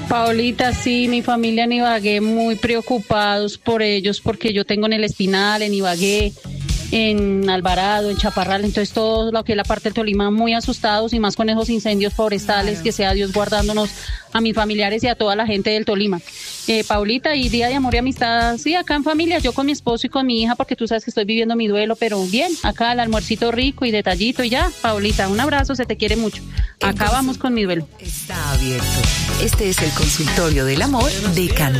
Paulita, sí, mi familia en Ibagué muy preocupados por ellos porque yo tengo en el Espinal, en Ibagué, en Alvarado, en Chaparral, entonces todo lo que es la parte del Tolima muy asustados y más con esos incendios forestales, Claro. que sea Dios guardándonos a mis familiares y a toda la gente del Tolima. Paulita, y Día de Amor y Amistad, sí, acá en familia, yo con mi esposo y con mi hija, porque tú sabes que estoy viviendo mi duelo, pero bien, acá el almuercito rico y detallito y ya, Paulita, un abrazo, se te quiere mucho. Acá vamos con mi duelo. Está abierto. Este es el consultorio del amor de Candela.